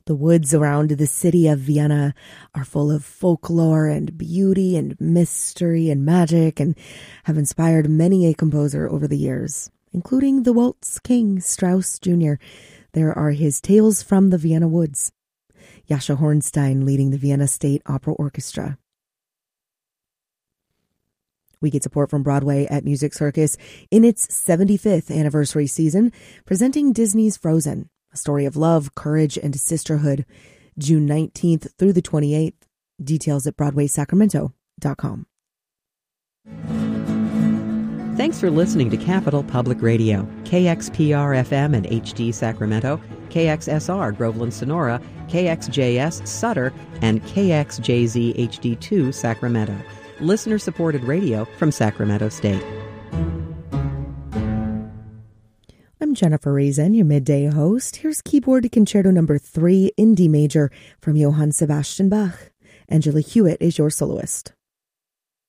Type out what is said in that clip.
The woods around the city of Vienna are full of folklore and beauty and mystery and magic and have inspired many a composer over the years, including the waltz king Strauss Jr. There are his Tales from the Vienna Woods. Jascha Hornstein leading the Vienna State Opera Orchestra. We get support from Broadway at Music Circus in its 75th anniversary season, presenting Disney's Frozen, a story of love, courage, and sisterhood, June 19th through the 28th. Details at BroadwaySacramento.com. Thanks for listening to Capital Public Radio, KXPR-FM and HD Sacramento, KXSR Groveland Sonora, KXJS Sutter, and KXJZ HD2 Sacramento. Listener-supported radio from Sacramento State. I'm Jennifer Reason, your midday host. Here's Keyboard Concerto No. 3 in D major from Johann Sebastian Bach. Angela Hewitt is your soloist.